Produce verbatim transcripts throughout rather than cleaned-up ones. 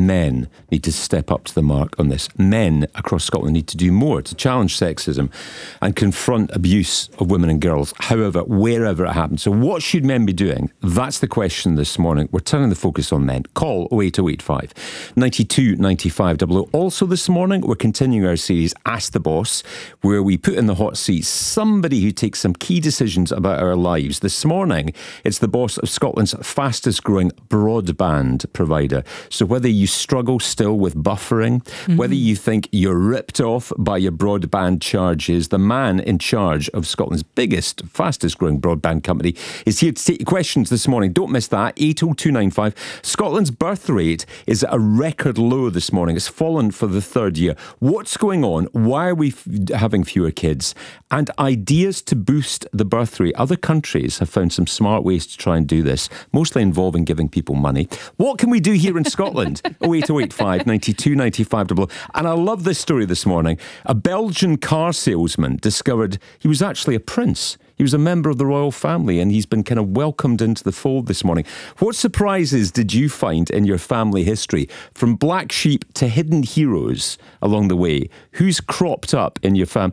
men need to step up to the mark on this. Men across Scotland need to do more to challenge sexism and confront abuse of women and girls, however, wherever it happens. So what should men be doing? That's the question this morning. We're turning the focus on men. Call oh eight oh eight five, nine two nine five double oh. Also this morning, we're continuing our series Ask the Boss, where we put in the hot seat somebody who takes some key decisions about our lives. This morning, it's the boss of Scotland's fastest growing broadband provider. So whether you struggle still with buffering, mm-hmm. whether you think you're ripped off by your broadband charges, the man in charge of Scotland's biggest, fastest growing broadband company is here to take your questions this morning. Don't miss that. eight oh two nine five. Scotland's birth rate is at a record low this morning. It's fallen for the third year. What's going on? Why are we f- having fewer kids? And ideas to boost the birth rate. Other countries have found some smart ways to try and do this, mostly involving giving people money. What can we do here in Scotland? oh eight oh eight five, nine two nine five double oh. And I love this story this morning. A Belgian car salesman discovered he was actually a prince. He was a member of the royal family and he's been kind of welcomed into the fold this morning. What surprises did you find in your family history? From black sheep to hidden heroes along the way. Who's cropped up in your family?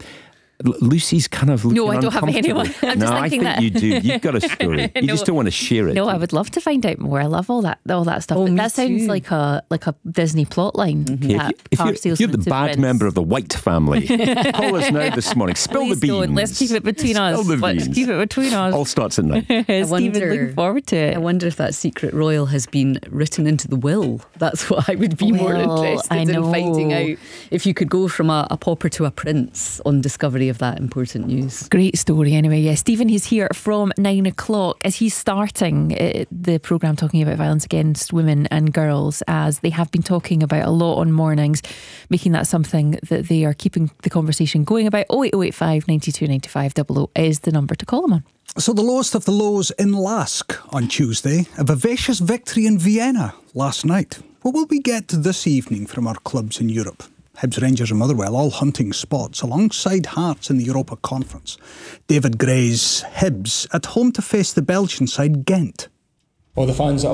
Lucy's kind of looking No, I don't have anyone. I'm no, just I thinking think that. you do. You've got a story. You No. just don't want to share it. No, I would love to find out more. I love all that all that stuff. Oh, but me that sounds too. like a like a Disney plotline. Mm-hmm. Yeah, That if, car you, if, you're, if you're the salesman to bad prince. member of the White family, call us now this morning. Spill Please the beans. don't. Let's keep it between us. Spill the Let's beans. keep it between us. All starts at night. Stephen, wonder- looking forward to it. I wonder if that secret royal has been written into the will. That's what I would be more Well, interested I in know. finding out. If you could go from a, a pauper to a prince on discovery of that important news. Great story anyway. Yeah, Stephen, he's here from nine o'clock as he's starting uh, the programme talking about violence against women and girls, as they have been talking about a lot on mornings, making that something that they are keeping the conversation going about. oh eight oh eight five, nine two nine five double oh is the number to call them on. So the lowest of the lows in Lask on Tuesday, a vivacious victory in Vienna last night. What will we get this evening from our clubs in Europe? Hibs, Rangers and Motherwell all hunting spots alongside Hearts in the Europa Conference. David Gray's Hibs at home to face the Belgian side Ghent. Well, the fans